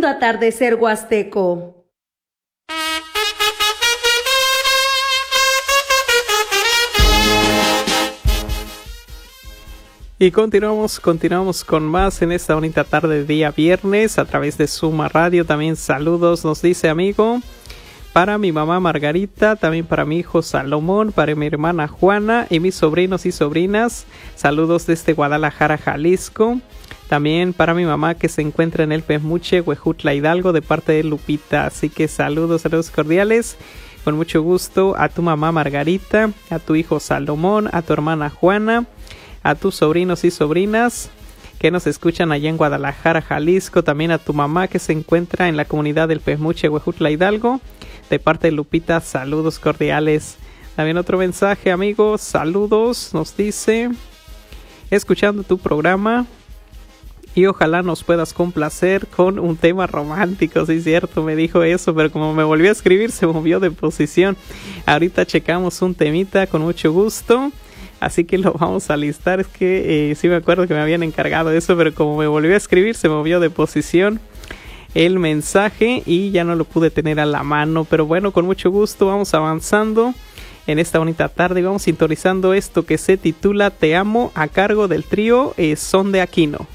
Lindo atardecer huasteco. Y continuamos con más en esta bonita tarde de día viernes a través de Suma Radio. También saludos, nos dice amigo, para mi mamá Margarita, también para mi hijo Salomón, para mi hermana Juana y mis sobrinos y sobrinas. Saludos desde Guadalajara, Jalisco. También para mi mamá que se encuentra en el Pemuche, Huejutla, Hidalgo, de parte de Lupita. Así que saludos cordiales. Con mucho gusto a tu mamá Margarita, a tu hijo Salomón, a tu hermana Juana, a tus sobrinos y sobrinas que nos escuchan allá en Guadalajara, Jalisco. También a tu mamá que se encuentra en la comunidad del Pemuche, Huejutla, Hidalgo. De parte de Lupita, saludos cordiales. También otro mensaje, amigos, saludos, nos dice, escuchando tu programa y ojalá nos puedas complacer con un tema romántico. Sí, cierto, me dijo eso, pero como me volvió a escribir se movió de posición. Ahorita checamos un temita con mucho gusto, así que lo vamos a listar. Es que sí me acuerdo que me habían encargado de eso, pero como me volvió a escribir se movió de posición el mensaje y ya no lo pude tener a la mano. Pero bueno, con mucho gusto vamos avanzando en esta bonita tarde y vamos sintonizando esto que se titula Te Amo, a cargo del trío Son de Aquino.